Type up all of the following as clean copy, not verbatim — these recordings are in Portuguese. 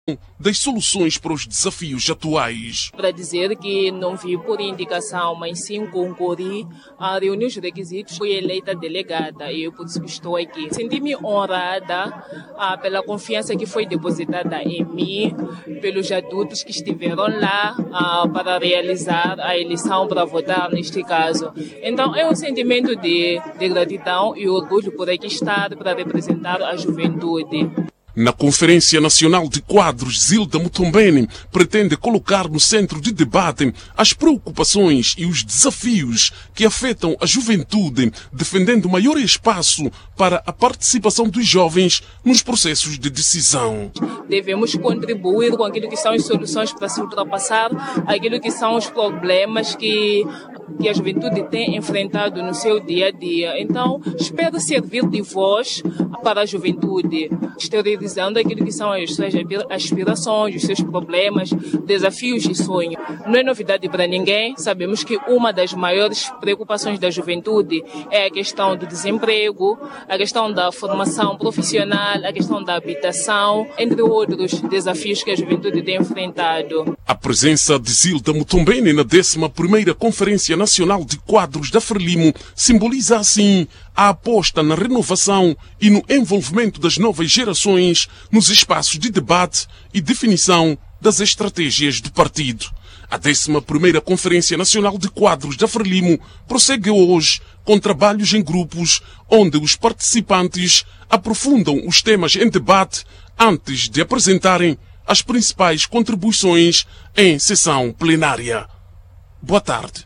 das soluções para os desafios atuais. Para dizer que não vi por indicação, mas sim concorri a reunir os requisitos, fui eleita delegada e eu por isso estou aqui. Senti-me honrada pela confiança que foi depositada em mim, pelos adultos que estiveram lá para realizar a eleição, para votar neste caso. Então é um sentimento de gratidão e orgulho por aqui estar para representar a juventude. Na Conferência Nacional de Quadros, Zilda Mutombeni pretende colocar no centro de debate as preocupações e os desafios que afetam a juventude, defendendo maior espaço para a participação dos jovens nos processos de decisão. Devemos contribuir com aquilo que são as soluções para se ultrapassar aquilo que são os problemas que a juventude tem enfrentado no seu dia a dia. Então, espero servir de voz para a juventude, exteriorizando aquilo que são as suas aspirações, os seus problemas, desafios e sonhos. Não é novidade para ninguém, sabemos que uma das maiores preocupações da juventude é a questão do desemprego, a questão da formação profissional, a questão da habitação, entre outros desafios que a juventude tem enfrentado. A presença de Zilda Mutombeni na 11ª Conferência Nacional de Quadros da Frelimo simboliza assim a aposta na renovação e no envolvimento das novas gerações nos espaços de debate e definição das estratégias do partido. A 11ª Conferência Nacional de Quadros da Frelimo prossegue hoje com trabalhos em grupos onde os participantes aprofundam os temas em debate antes de apresentarem as principais contribuições em sessão plenária. Boa tarde.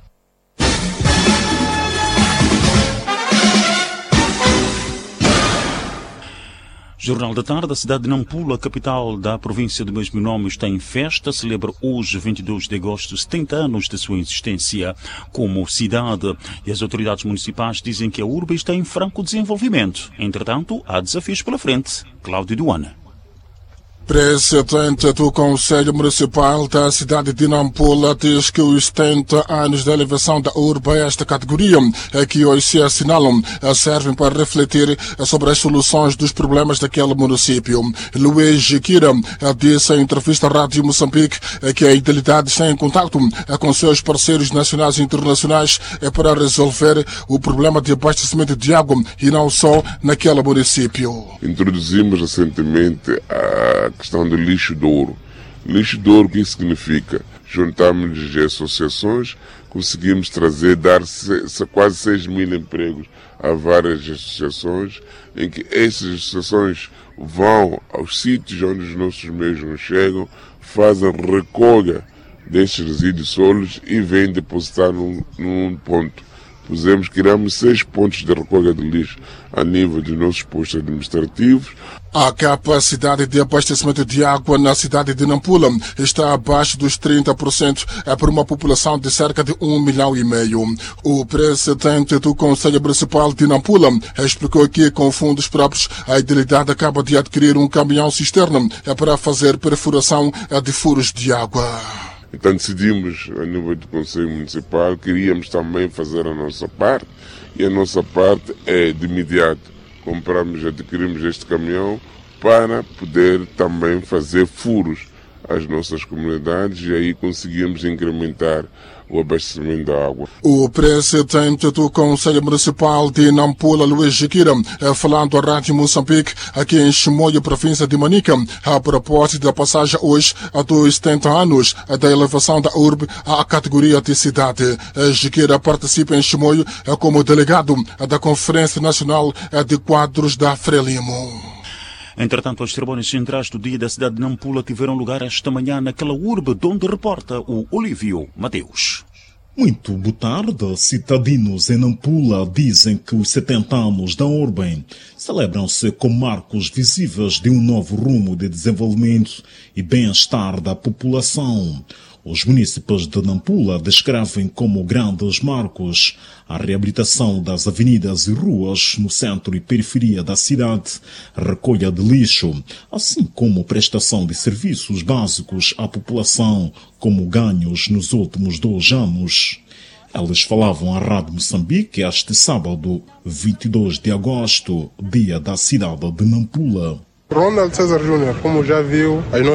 Jornal da Tarde, a cidade de Nampula, capital da província do mesmo nome, está em festa, celebra hoje, 22 de agosto, 70 anos de sua existência como cidade. E as autoridades municipais dizem que a urbe está em franco desenvolvimento. Entretanto, há desafios pela frente. Cláudio Duana. Presidente do Conselho Municipal da cidade de Nampula diz que os 70 anos da elevação da urbe a esta categoria que hoje se assinalam servem para refletir sobre as soluções dos problemas daquele município. Luís Jiquira disse em entrevista à Rádio Moçambique que a Idilidade está em contato com seus parceiros nacionais e internacionais para resolver o problema de abastecimento de água e não só naquele município. Introduzimos recentemente a questão do lixo de ouro. Lixo de ouro, o que isso significa? Juntamos as associações, conseguimos dar quase 6 mil empregos a várias associações, em que essas associações vão aos sítios onde os nossos meios não chegam, fazem recolha destes resíduos sólidos e vêm depositar num ponto. Criamos 6 pontos de recolha de lixo a nível dos nossos postos administrativos. A capacidade de abastecimento de água na cidade de Nampula está abaixo dos 30% para uma população de cerca de 1,5 milhão. O presidente do Conselho Municipal de Nampula explicou que com fundos próprios a Idilidade acaba de adquirir um caminhão cisterna para fazer perfuração de furos de água. Então decidimos, a nível do Conselho Municipal, queríamos também fazer a nossa parte, e a nossa parte é de imediato adquirimos este caminhão para poder também fazer furos às nossas comunidades e aí conseguimos incrementar o abastecimento da água. O presidente do Conselho Municipal de Nampula, Luís Jiquira, falando à Rádio Moçambique, aqui em Chimoio, província de Manica, a propósito da passagem hoje dos 70 anos da elevação da urbe à categoria de cidade. Jiquira participa em Chimoio como delegado da Conferência Nacional de Quadros da Frelimo. Entretanto, as cerimônias centrais do dia da cidade de Nampula tiveram lugar esta manhã naquela urbe, de onde reporta o Olívio Mateus. Muito boa tarde. Cidadinos em Nampula dizem que os 70 anos da urbe celebram-se como marcos visíveis de um novo rumo de desenvolvimento e bem-estar da população. Os munícipes de Nampula descrevem como grandes marcos a reabilitação das avenidas e ruas no centro e periferia da cidade, recolha de lixo, assim como prestação de serviços básicos à população, como ganhos nos últimos 2 anos. Eles falavam à Rádio Moçambique este sábado, 22 de agosto, dia da cidade de Nampula. Ronald César Júnior, como já viu, as